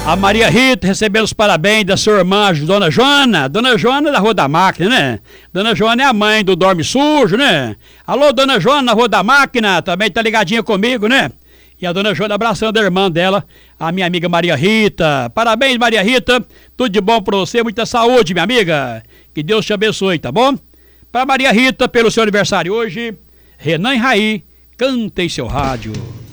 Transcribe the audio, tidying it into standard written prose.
A Maria Rita recebendo os parabéns da sua irmã, Dona Joana. Dona Joana da Rua da Máquina, né? Dona Joana é a mãe do Dorme Sujo, né? Alô, Dona Joana na Rua da Máquina, também tá ligadinha comigo, né? E a Dona Joana abraçando a irmã dela, a minha amiga Maria Rita. Parabéns, Maria Rita. Tudo de bom pra você, muita saúde, minha amiga. Que Deus te abençoe, tá bom? Pra Maria Rita, pelo seu aniversário hoje, Renan e Raí, canta em seu rádio.